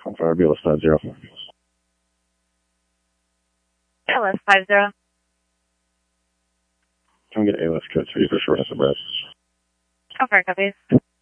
Fire BLS 50. LS 50. Can we get ALS code 3 for shortness of breath? Fire copies.